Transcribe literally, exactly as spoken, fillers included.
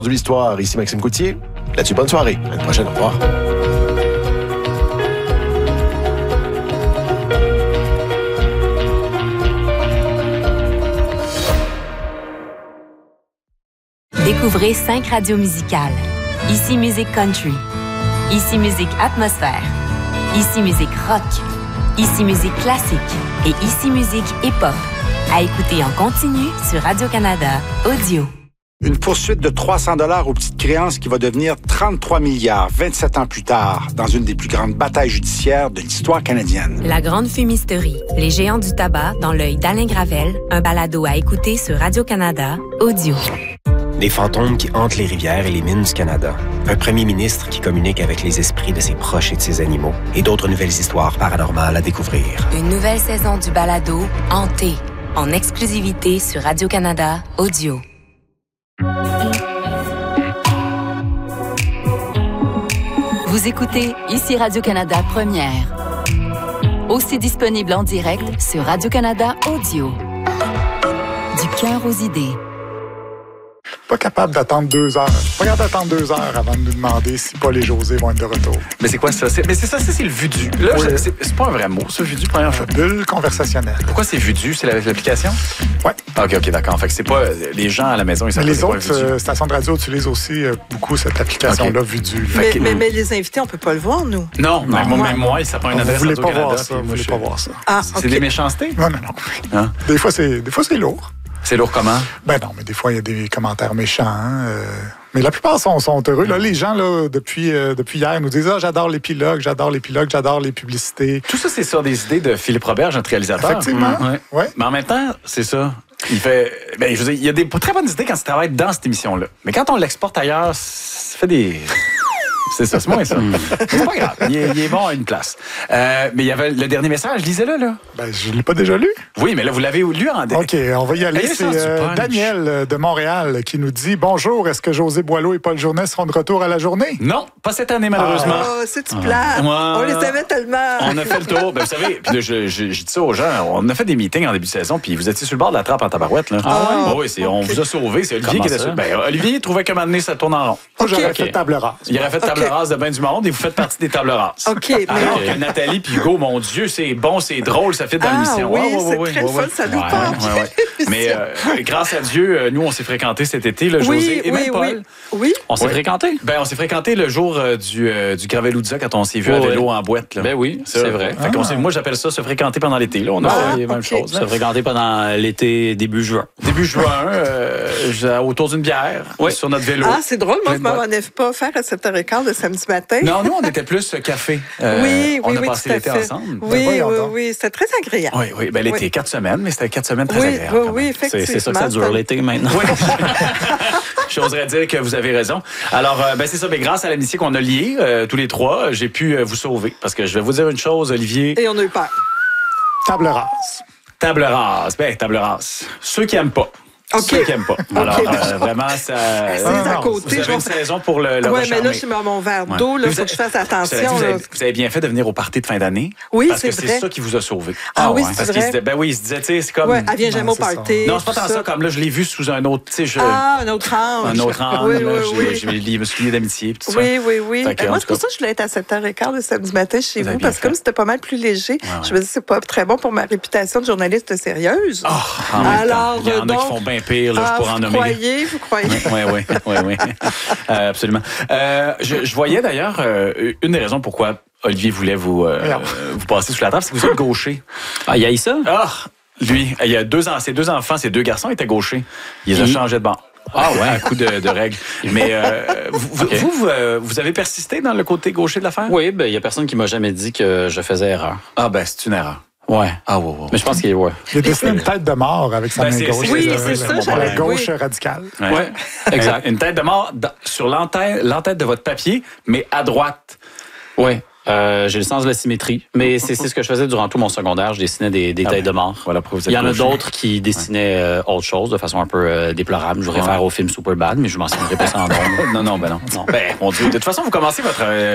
de l'histoire, ici Maxime Coutier. Là-dessus, bonne soirée. À la prochaine, au revoir. Découvrez cinq radios musicales. Ici Musique Country. Ici Musique Atmosphère. Ici Musique Rock. Ici Musique Classique. Et Ici Musique Hip-Hop. À écouter en continu sur Radio-Canada Audio. Une poursuite de trois cents dollars aux petites créances qui va devenir trente-trois milliards vingt-sept ans plus tard dans une des plus grandes batailles judiciaires de l'histoire canadienne. La Grande Fumisterie. Les géants du tabac dans l'œil d'Alain Gravel. Un balado à écouter sur Radio-Canada Audio. Des fantômes qui hantent les rivières et les mines du Canada. Un premier ministre qui communique avec les esprits de ses proches et de ses animaux. Et d'autres nouvelles histoires paranormales à découvrir. Une nouvelle saison du balado Hanté. En exclusivité sur Radio-Canada Audio. Vous écoutez Ici Radio-Canada Première. Aussi disponible en direct sur Radio-Canada Audio. Du cœur aux idées. Pas capable d'attendre deux heures. Pas capable d'attendre deux heures avant de nous demander si Paul et José vont être de retour. Mais c'est quoi ça? C'est, mais c'est ça, c'est, c'est le vudu. Là, oui. c'est, c'est pas un vrai mot, ça, vudu, première fois. Bulle conversationnelle. Pourquoi c'est vudu? C'est l'application? Oui. OK, OK, d'accord. Fait que c'est pas... Les gens à la maison, ils savent mais pas les autres euh, stations de radio utilisent aussi euh, beaucoup cette application-là, okay. Vudu. Mais, mais, mais les invités, on peut pas le voir, nous. Non, non. Même, même moi, ça prend une adresse Vous voulez pas Radio-Canada. voir ça, vous voulez pas voir ça. Ah, c'est okay. des méchancetés? Non, non, non. Hein? Des fois, c'est, des fois, c'est lourd. C'est lourd comment? Ben non, mais des fois, il y a des commentaires méchants. Hein, euh... Mais la plupart sont, sont heureux. Là, les gens, là, depuis, euh, depuis hier, nous disent « Ah, j'adore l'épilogue, j'adore l'épilogue, j'adore les publicités. » Tout ça, c'est ça, des idées de Philippe Roberge, notre réalisateur. Effectivement. Mmh, ouais. Ouais. Mais en même temps, c'est ça. Il fait... Ben, je veux dire, il y a des très bonnes idées quand tu travailles dans cette émission-là. Mais quand on l'exporte ailleurs, ça fait des... C'est ça, c'est moins ça. C'est pas grave. Il est, il est bon à une place. Euh, mais il y avait le dernier message, lisez-le, là. Ben, je ne l'ai pas déjà lu. Oui, mais là, vous l'avez lu en dé. OK, on va y aller. C'est euh, Daniel de Montréal qui nous dit « Bonjour, est-ce que José Boileau et Paul Journet seront de retour à la journée? » Non, pas cette année, malheureusement. Oh, c'est-tu plate? Ouais. On les aimait tellement. On a fait le tour. Ben, vous savez, puis là, je, je, je dis ça aux gens, on a fait des meetings en début de saison, puis vous étiez sur le bord de la trappe en tabarouette, là. Ah oui? Oh, oui, c'est, on okay. vous a sauvés. C'est Olivier Comment qui était ça? sur... Ben, Olivier trouvait qu'à un moment donné, ça tourne en rond. Moi, okay. j'aurais okay. fait table rase. Il aurait fait table okay. rase de ben du monde et vous faites partie des tables rases. OK. Alors mais... que Nathalie puis Hugo, mon Dieu, c'est bon, c'est drôle, ça fit dans ah, l'émission. Oui, ouais, ouais, c'est ouais, très ouais, le fun, ouais. ça nous ouais, parle. ouais, ouais. Mais euh, grâce à Dieu, nous, on s'est fréquentés cet été, le oui, José et oui, même Paul. Oui, oui. On s'est oui. fréquentés? Ben, on s'est fréquentés le jour euh, du, euh, du Graveloudza quand on s'est vu oh, à vélo ouais. en boîte. Là. Ben oui, ça, c'est vrai. Fait qu'on s'est, moi, j'appelle ça se fréquenter pendant l'été. Là. On a ah, fait les mêmes okay. choses. Se fréquenter pendant l'été, début juin. Début juin, euh, autour d'une bière, oui. sur notre vélo. Ah, c'est drôle. Moi, je ne m'en avais pas faire à sept heures quinze de samedi matin. Non, nous, on était plus café. Euh, oui, oui, on a oui, passé tout à l'été fait. ensemble. Oui, oui, oui, oui. C'était très agréable. Oui, oui. Ben, l'été, oui. quatre semaines, mais c'était quatre semaines très oui, agréables. Oui, oui, effectivement. C'est, c'est ça que ça dure l'été maintenant. Oui. J'oserais dire que vous avez raison. Alors, euh, ben c'est ça. Mais grâce à l'amitié qu'on a liée, euh, tous les trois, j'ai pu euh, vous sauver. Parce que je vais vous dire une chose, Olivier. Et on a eu peur. Table rase. Table rase. Ben, table rase. Ceux qui n'aiment pas. Okay. Ceux qui n'aiment pas. Alors, okay. euh, vraiment, ça... C'est à côté. Vous avez une saison pour le, le Oui, recharmer. mais là, je suis dans mon verre d'eau. Il faut que je fasse attention. Dit, vous, avez, vous avez bien fait de venir au party de fin d'année. Oui, parce c'est que vrai. c'est ça qui vous a sauvé. Ah, ah oui, ouais. c'est parce vrai. Qu'il se disait, ben oui, il se disait, tu sais, c'est comme... Oui, elle vient jamais non, au party. Non, c'est pas tant ça. ça. Comme là, je l'ai vu sous un autre... Tu sais, je... Ah, un autre angle. Un autre angle. Oui, là, oui, j'ai, oui. j'ai, je me suis lié d'amitié. Tout oui, ça. oui, oui. Que, moi, c'est pour ça que je voulais être à sept heures quinze le samedi matin chez vous. Parce que comme c'était pas mal plus léger, ouais, ouais. je me dis, c'est pas très bon pour ma réputation de journaliste sérieuse. Oh, alors, il y en a qui font bien pire, là, ah, je pourrais en nommer. Vous croyez, vous croyez? Oui, oui, oui, oui. Euh, absolument. Euh, je, je voyais d'ailleurs euh, une des raisons pourquoi Olivier voulait vous, euh, vous passer sous la table, c'est que vous êtes gaucher. Ah, il y a eu ça? Ah, lui, il y a deux ans, ses deux enfants, ses deux garçons étaient gauchers. Ils les ont changés de banc. Ah ouais, un coup de, de règle. Mais euh, vous, okay. vous, vous, euh, vous avez persisté dans le côté gaucher de l'affaire? Oui, ben il y a personne qui m'a jamais dit que je faisais erreur. Ah ben c'est une erreur. Ouais. Ah ouais, ouais. Mais je pense qu'il ouais. Il a dessiné une tête de mort avec sa ben, main c'est, gauche. Oui, c'est, c'est ça. ça la gauche oui. radicale. Ouais. ouais. Exact. Une tête de mort sur l'entête, l'entête de votre papier, mais à droite. Oui. Euh, j'ai le sens de la symétrie, mais c'est, c'est ce que je faisais durant tout mon secondaire. Je dessinais des, des ah têtes ouais. de mort. Voilà, il y en a d'autres qui dessinaient ouais. euh, autre chose de façon un peu euh, déplorable. Je vous réfère ouais. au film Superbad, mais je ne mentionnerai pas ça en nom. non, non, ben non. non. Ben, mon Dieu. De toute façon, vous commencez votre,